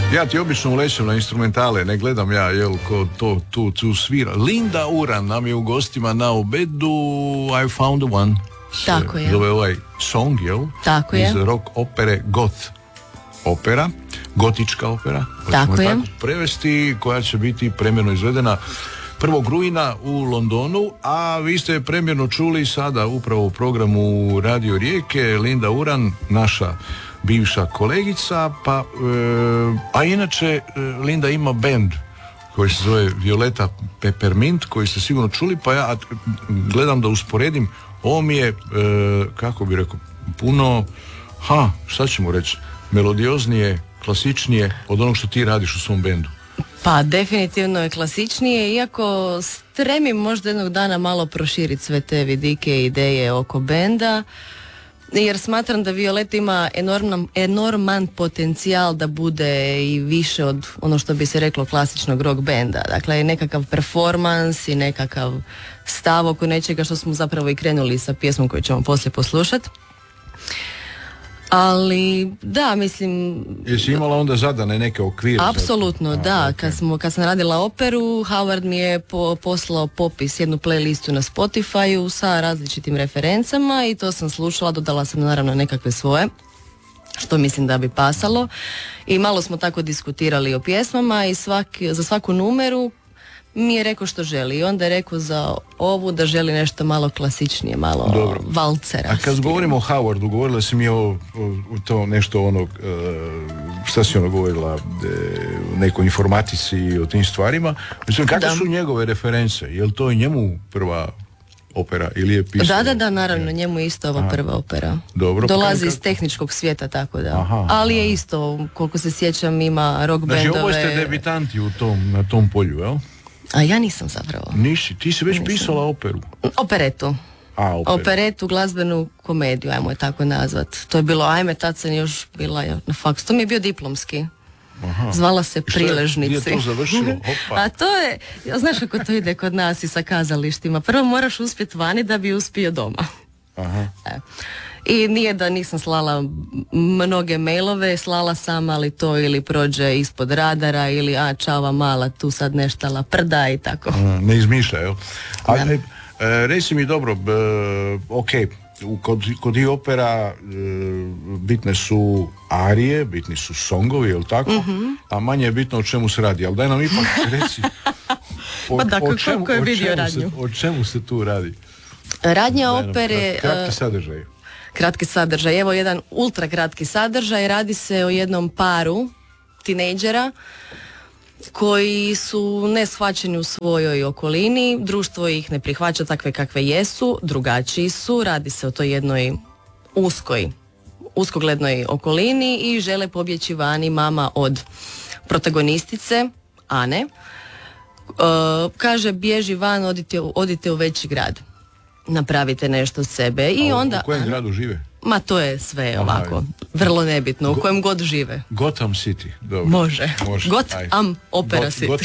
Ja ti obično ulećem na instrumentale, ne gledam ja, jel, ko to tu svira. Linda Uran nam je u gostima na obedu I Found the One. Tako je. Zove ovaj song, jel? Tako je. Iz rock opere Goth opera, gotička opera. Tako je. Tako prevesti, koja će biti premjerno izvedena 1. rujna u Londonu, a vi ste premjerno čuli sada upravo u programu Radio Rijeke Linda Uran, naša bivša kolegica, a inače Linda ima band koji se zove Violeta Peppermint, koji ste sigurno čuli, pa ja gledam da usporedim, ovo mi je, kako bi rekao, puno, šta ćemo reći, melodioznije, klasičnije od onog što ti radiš u svom bendu. Pa definitivno je klasičnije, iako stremim možda jednog dana malo proširiti sve te vidike i ideje oko benda, jer smatram da Violeta ima enorman potencijal da bude i više od ono što bi se reklo klasičnog rock benda. Dakle, nekakav performans i nekakav stav oko nečega što smo zapravo i krenuli sa pjesmom koju ćemo poslije poslušati. Ali, da, mislim... Jesi imala onda zadane neke okvire? Apsolutno, da. Okay. Kad sam radila operu, Howard mi je poslao popis, jednu playlistu na Spotify-u sa različitim referencama i to sam slušala, dodala sam naravno nekakve svoje, što mislim da bi pasalo. I malo smo tako diskutirali o pjesmama i za svaku numeru mi je rekao što želi. I onda je rekao za ovu da želi nešto malo klasičnije, malo dobro. Valcera. A kad govorimo o Howardu, govorila si mi o to nešto onog, šta si ono govorila, o nekoj informatici i o tim stvarima. Mislim, kakve su njegove reference? Je li to i njemu prva opera ili je pisao? Da, naravno, njemu je isto ova prva opera. Dobro. Dolazi iz tehničkog svijeta, tako da. Ali je isto, koliko se sjećam, ima rock bendove. Znači, ovo ste debitanti na tom polju, jel? A ja nisam zapravo. Nisi, ti si već pisala operu. Operetu. Operetu, glazbenu komediju, ajmo je tako nazvat. To je bilo, tad sam još bila na faksu. To mi je bio diplomski. Zvala se Priležnici. Gdje je to završilo? A to je, znaš kako to ide kod nas i sa kazalištima. Prvo moraš uspjeti vani da bi uspio doma. I nije da nisam slala mnoge mailove, slala sam, ali to ili prođe ispod radara ili čava mala, tu sad neštala prda i tako. Ne izmišlja, jel? Reci mi dobro, kod i opera bitne su arije, bitni su songovi, jel tako? A manje je bitno o čemu se radi, ali daj nam ipak reci o čemu se tu radi? Radnja opere... Kratki sadržaj. Evo jedan ultra kratki sadržaj. Radi se o jednom paru tinejdžera koji su neshvaćeni u svojoj okolini. Društvo ih ne prihvaća takve kakve jesu, drugačiji su. Radi se o toj jednoj uskoglednoj okolini i žele pobjeći vani. Mama od protagonistice, Ane, kaže bježi van, odite u veći grad. Napravite nešto od sebe. I onda, u kojem gradu žive? Ma to je sve ovako, vrlo nebitno, u kojem god žive. Gotham City, dobro. Može. Gotham Opera City.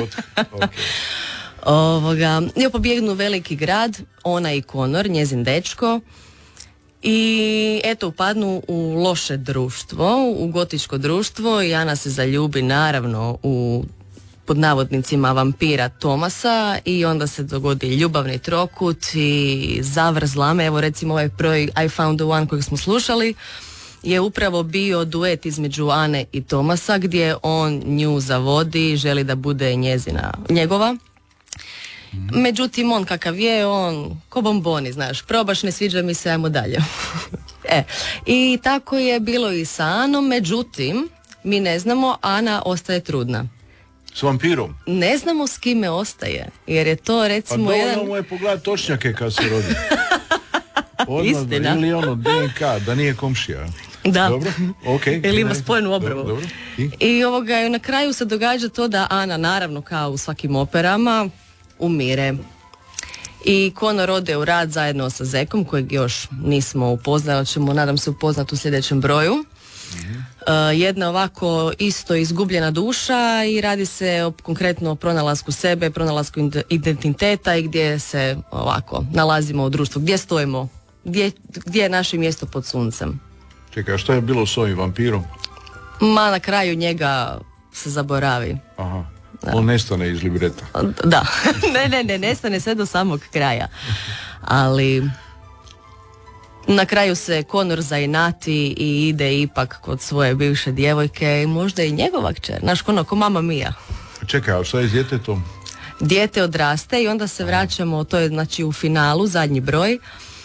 I pobjegnu veliki grad, ona i Connor, njezin dečko, i eto upadnu u loše društvo, u gotičko društvo, i Ana se zaljubi naravno u pod navodnicima vampira Thomasa i onda se dogodi ljubavni trokut i zavrzlame. Evo recimo ovaj projekt I Found the One kojeg smo slušali je upravo bio duet između Ane i Thomasa gdje on nju zavodi, želi da bude njegova. Međutim, on kakav je, on ko bomboni, znaš, probaš, ne sviđa mi se, ajmo dalje. I tako je bilo i sa Anom, međutim, mi ne znamo, Ana ostaje trudna. S vampirom? Ne znamo s kime ostaje, jer je to recimo dovoljno mu je pogledat točnjake kad se rodi. Istina. Ili DNK, da nije komšija. Da. Dobro, okay. Ili ima spojnu obravu. Dobro. I na kraju se događa to da Ana, naravno kao u svakim operama, umire. I Connor ode u rad zajedno sa Zekom, kojeg još nismo upoznali, ćemo nadam se upoznati u sljedećem broju. Jedna ovako isto izgubljena duša i radi se konkretno o pronalasku sebe, pronalasku identiteta i gdje se ovako nalazimo u društvu, gdje stojimo, gdje je naše mjesto pod suncem. Čekaj, a što je bilo s ovim vampirom? Ma na kraju njega se zaboravi. Aha. On nestane iz libreta. Da, ne nestane sve do samog kraja. Ali na kraju se Connor zainati i ide ipak kod svoje bivše djevojke i možda i njegova kćer, znaš, ko Mama Mia. Čekaj, a šta je s djetetom? Dijete odraste i onda se vraćamo, to je znači u finalu, zadnji broj.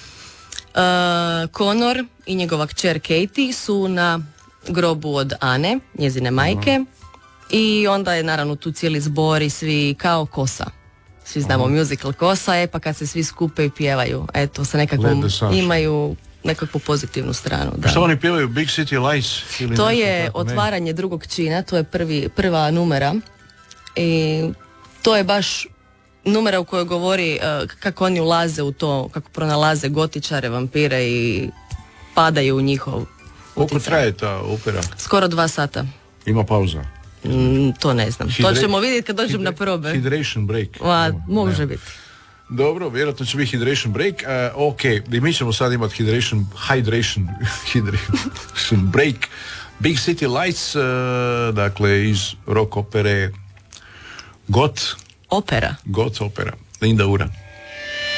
Connor i njegova kćer Katie su na grobu od Ane, njezine majke, i onda je naravno tu cijeli zbor i svi kao Kosa. Svi znamo musical Kosa, pa kad se svi skupe i pjevaju, eto, sa nekakvom, imaju nekakvu pozitivnu stranu. Da. Što oni pjevaju? Big City Lights? Ili to je tako, otvaranje drugog čina, to je prva numera i to je baš numera u kojoj govori kako oni ulaze u to, kako pronalaze gotičare, vampire i padaju u njihov utjecaj. Koliko traje ta opera? Skoro 2 sata. Ima pauza? To ne znam. To ćemo vidjeti kad dođem na probe. Hydration break. Može biti. Dobro, vjerojatno će biti hydration break. Ok, i mi ćemo sad imati hydration break. Big City Lights, dakle iz rock opere Got opera. Linda Uran.